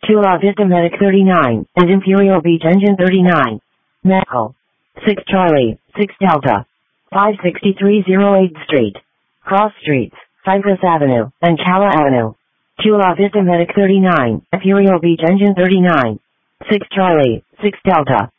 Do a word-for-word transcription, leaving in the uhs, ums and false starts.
Chula Vista Medic thirty-nine, and Imperial Beach Engine thirty-nine. Medical. six Charlie, six Delta. five sixty-three oh eighth Street. Cross Streets, Cypress Avenue, and Cala Avenue. Chula Vista Medic thirty-nine, Imperial Beach Engine thirty-nine. six Charlie, six Delta.